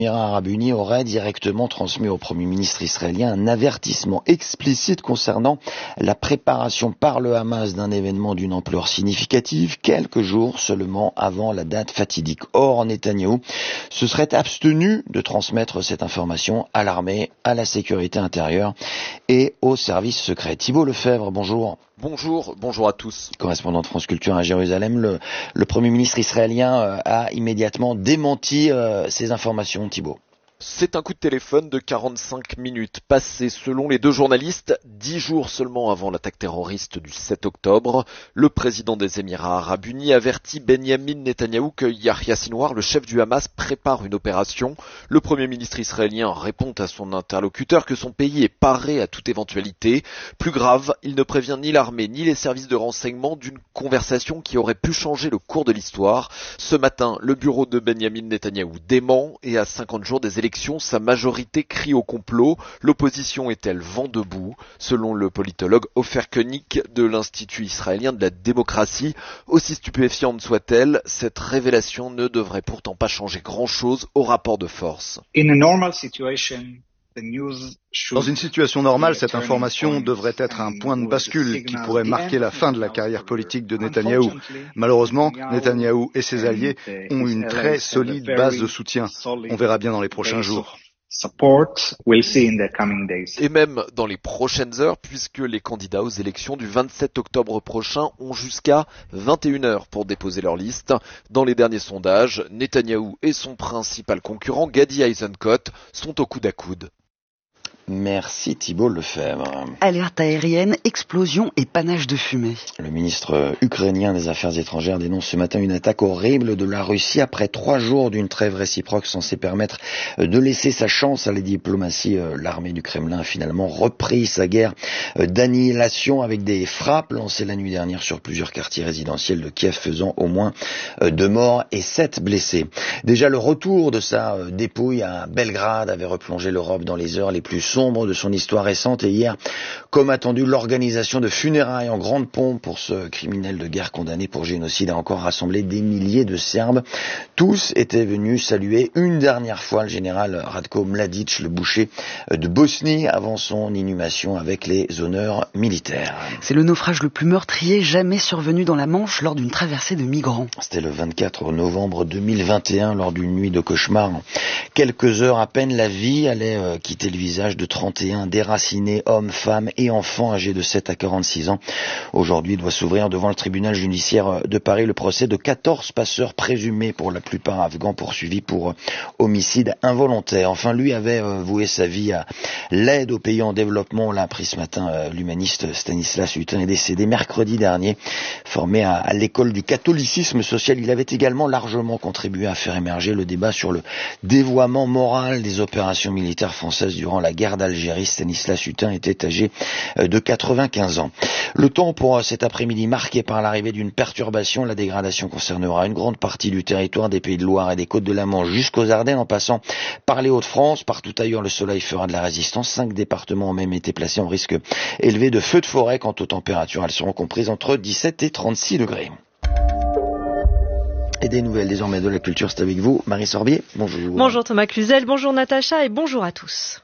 Les Émirats arabes unis auraient directement transmis au Premier ministre israélien un avertissement explicite concernant la préparation par le Hamas d'un événement d'une ampleur significative, quelques jours seulement avant la date fatidique. Or, Netanyahou se serait abstenu de transmettre cette information à l'armée, à la sécurité intérieure et aux services secrets. Thibault Lefebvre, bonjour. Bonjour à tous. Correspondant de France Culture à Jérusalem, le Premier ministre israélien a immédiatement démenti ces informations, Thibault. C'est un coup de téléphone de 45 minutes passé selon les deux journalistes 10 jours seulement avant l'attaque terroriste du 7 octobre. Le président des Émirats arabes unis avertit Benyamin Netanyahou que Yahya Sinwar, le chef du Hamas, prépare une opération. Le Premier ministre israélien répond à son interlocuteur que son pays est paré à toute éventualité. Plus grave, il ne prévient ni l'armée ni les services de renseignement d'une conversation qui aurait pu changer le cours de l'histoire. Ce matin, le bureau de Benyamin Netanyahou dément et à 50 jours des élections, sa majorité crie au complot. L'opposition est-elle vent debout? Selon le politologue Ofer Koenig de l'Institut israélien de la démocratie, aussi stupéfiante soit-elle, cette révélation ne devrait pourtant pas changer grand-chose au rapport de force. Dans une situation normale, cette information devrait être un point de bascule qui pourrait marquer la fin de la carrière politique de Netanyahou. Malheureusement, Netanyahou et ses alliés ont une très solide base de soutien. On verra bien dans les prochains jours. Et même dans les prochaines heures, puisque les candidats aux élections du 27 octobre prochain ont jusqu'à 21 heures pour déposer leur liste. Dans les derniers sondages, Netanyahou et son principal concurrent, Gadi Eisenkot, sont au coude à coude. Merci Thibault Lefebvre. Alerte aérienne, explosion et panache de fumée. Le ministre ukrainien des Affaires étrangères dénonce ce matin une attaque horrible de la Russie après 3 jours d'une trêve réciproque censée permettre de laisser sa chance à la diplomatie. L'armée du Kremlin a finalement repris sa guerre d'annihilation avec des frappes lancées la nuit dernière sur plusieurs quartiers résidentiels de Kiev, faisant au moins 2 morts et 7 blessés. Déjà le retour de sa dépouille à Belgrade avait replongé l'Europe dans les heures les plus sombres de son histoire récente, et hier, comme attendu, l'organisation de funérailles en grande pompe pour ce criminel de guerre condamné pour génocide a encore rassemblé des milliers de Serbes. Tous étaient venus saluer une dernière fois le général Ratko Mladic, le boucher de Bosnie, avant son inhumation avec les honneurs militaires. C'est le naufrage le plus meurtrier jamais survenu dans la Manche lors d'une traversée de migrants. C'était le 24 novembre 2021, lors d'une nuit de cauchemar. En quelques heures à peine, la vie allait quitter le visage de 31 déracinés, hommes, femmes et enfants âgés de 7 à 46 ans. Aujourd'hui doit s'ouvrir devant le tribunal judiciaire de Paris le procès de 14 passeurs présumés, pour la plupart afghans, poursuivis pour homicide involontaire. Enfin, lui avait voué sa vie à l'aide aux pays en développement. On l'a appris ce matin, l'humaniste Stanislas Hutin est décédé mercredi dernier. Formé à l'école du catholicisme social, il avait également largement contribué à faire émerger le débat sur le dévoiement moral des opérations militaires françaises durant la guerre d'Algérie. Stanislas Hutin était âgé de 95 ans. Le temps pour cet après-midi marqué par l'arrivée d'une perturbation. La dégradation concernera une grande partie du territoire des Pays de Loire et des Côtes de la Manche jusqu'aux Ardennes, en passant par les Hauts-de-France. Partout ailleurs, le soleil fera de la résistance. 5 départements ont même été placés en risque élevé de feux de forêt. Quant aux températures, elles seront comprises entre 17 et 36 degrés. Et des nouvelles désormais de la culture, c'est avec vous, Marie Sorbier. Bonjour. Bonjour Thomas Cluzel, bonjour Natacha et bonjour à tous.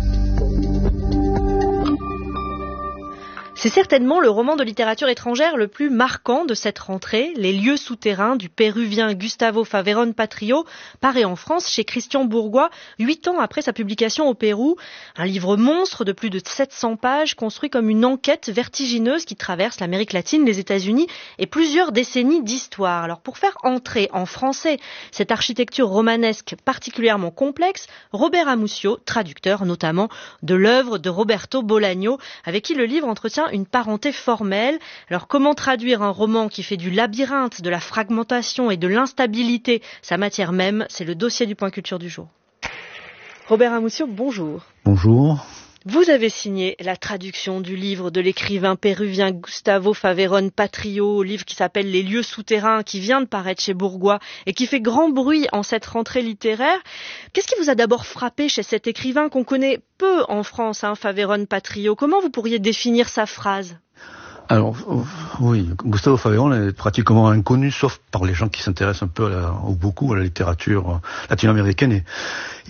C'est certainement le roman de littérature étrangère le plus marquant de cette rentrée. Les lieux souterrains du péruvien Gustavo Faverón Patrillo paraît en France chez Christian Bourgois, 8 ans après sa publication au Pérou. Un livre monstre de plus de 700 pages, construit comme une enquête vertigineuse qui traverse l'Amérique latine, les États-Unis et plusieurs décennies d'histoire. Alors pour faire entrer en français cette architecture romanesque particulièrement complexe, Robert Amussio, traducteur notamment de l'œuvre de Roberto Bolaño, avec qui le livre entretient une parenté formelle. Alors comment traduire un roman qui fait du labyrinthe, de la fragmentation et de l'instabilité sa matière même? C'est le dossier du Point Culture du jour. Robert Amussio, bonjour. Bonjour. Vous avez signé la traduction du livre de l'écrivain péruvien Gustavo Faverón Patrillo, livre qui s'appelle Les lieux souterrains, qui vient de paraître chez Bourgois et qui fait grand bruit en cette rentrée littéraire. Qu'est-ce qui vous a d'abord frappé chez cet écrivain qu'on connaît peu en France, Faverón Patrillo? Comment vous pourriez définir sa phrase? Alors, oui, Gustavo Faverón est pratiquement inconnu, sauf par les gens qui s'intéressent un peu ou beaucoup à la littérature latino-américaine.